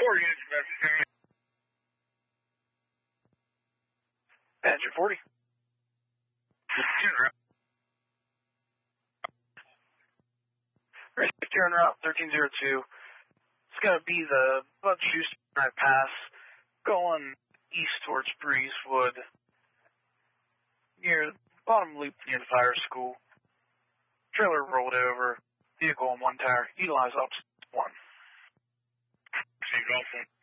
units from Memphis County. Badger 40. Turn route 1302. It's going to be the Bud Schuster Pass going east towards Breezewood near the bottom loop near the fire school. Trailer rolled over, vehicle on one tire, utilize opposite one. Awesome.